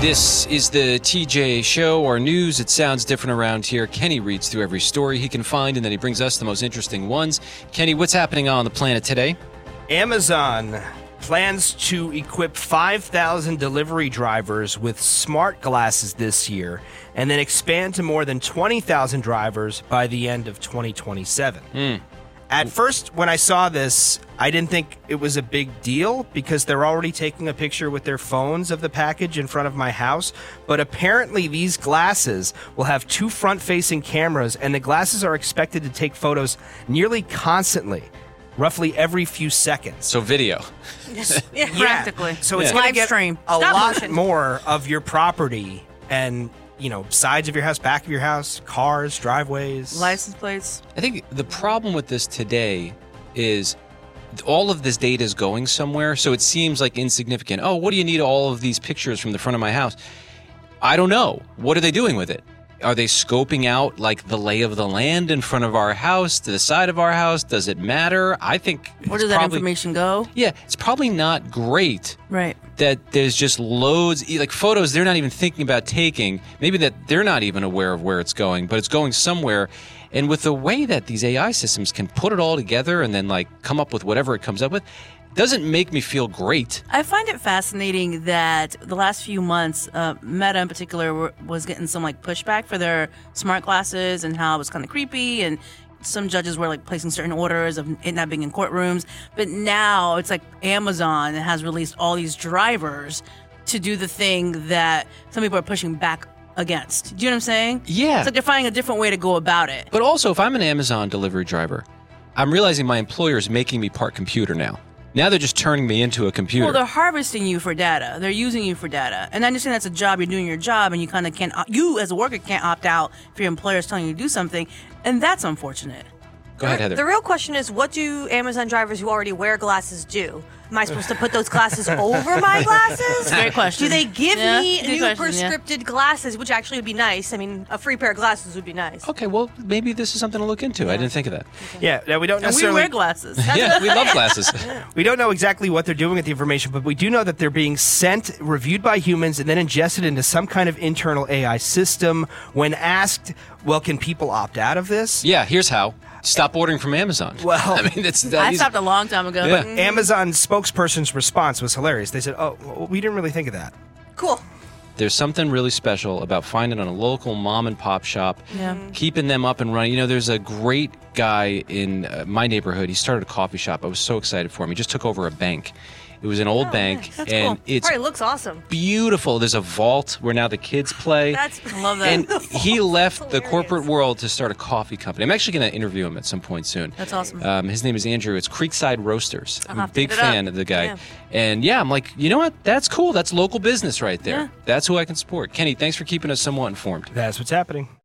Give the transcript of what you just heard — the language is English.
This is the TJ Show, or news. It sounds different around here. Kenny reads through every story he can find, and then he brings us the most interesting ones. Kenny, what's happening on the planet today? Amazon plans to equip 5,000 delivery drivers with smart glasses this year, and then expand to more than 20,000 drivers by the end of 2027. At first, when I saw this, I didn't think it was a big deal because they're already taking a picture with their phones of the package in front of my house. But apparently these glasses will have two front-facing cameras, and the glasses are expected to take photos nearly constantly, roughly every few seconds. So video. Yeah, practically. So it's going to Live get stream. a Stop lot motion. more of your property and, sides of your house, back of your house, cars, driveways. License plates. I think the problem with this today is all of this data is going somewhere, so it seems like insignificant. Oh, what do you need all of these pictures from the front of my house? I don't know. What are they doing with it? Are they scoping out like the lay of the land in front of our house, to the side of our house? Does it matter? I think Where it's does that probably- information go? Yeah, it's probably not great Right. that there's just loads, like photos they're not even thinking about taking, maybe that they're not even aware of where it's going, but it's going somewhere. And with the way that these AI systems can put it all together and then like come up with whatever it comes up with, doesn't make me feel great. I find it fascinating that the last few months, Meta in particular was getting some like pushback for their smart glasses and how it was kind of creepy, and some judges were like placing certain orders of it not being in courtrooms. But now it's like Amazon has released all these drivers to do the thing that some people are pushing back against. Do you know what I'm saying? Yeah. It's like they're finding a different way to go about it. But also, if I'm an Amazon delivery driver, I'm realizing my employer is making me part computer now. Now they're just turning me into a computer. Well, they're harvesting you for data. They're using you for data. And I understand that's a job. You're doing your job, and you kind of can't, you as a worker can't opt out if your employer is telling you to do something. And that's unfortunate. Go ahead, Heather. The real question is, what do Amazon drivers who already wear glasses do? Am I supposed to put those glasses over my glasses? Great question. Do they give Yeah, me good new question, yeah. prescripted glasses, which actually would be nice? I mean, a free pair of glasses would be nice. Okay, well, maybe this is something to look into. I didn't think of that. Yeah, now we don't And we necessarily wear glasses. Yeah, we love glasses. we don't know exactly what they're doing with the information, but we do know that they're being sent, reviewed by humans, and then ingested into some kind of internal AI system. When asked, well, can people opt out of this? Yeah, here's how. Stop ordering from Amazon. Well, I mean, it's that I easy. stopped a long time ago. Yeah. Amazon's spokesperson's response was hilarious. They said, oh, well, we didn't really think of that. Cool. There's something really special about finding a local mom and pop shop, Yeah. keeping them up and running. You know, there's a great guy in my neighborhood. He started a coffee shop. I was so excited for him. He just took over a bank. It was an old bank, That's and cool. it's Probably looks awesome. beautiful. There's a vault where now the kids play. That's I love that. And he left the hilarious. corporate world to start a coffee company. I'm actually going to interview him at some point soon. That's awesome. His name is Andrew. It's Creekside Roasters. I'm a have to big hit it up. fan of the guy. Yeah. And yeah, I'm like, you know what? That's cool. That's local business right there. Yeah. That's who I can support. Kenny, thanks for keeping us somewhat informed. That's what's happening.